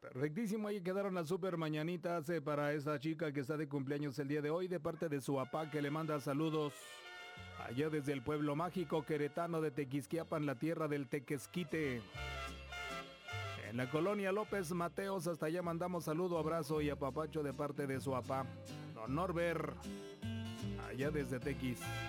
Perfectísimo, ahí quedaron las super mañanitas para esa chica que está de cumpleaños el día de hoy, de parte de su papá que le manda saludos allá desde el pueblo mágico queretano de Tequisquiapan, la tierra del tequesquite. En la colonia López Mateos, hasta allá mandamos saludo, abrazo y apapacho de parte de su papá, don Norbert, allá desde Tequis.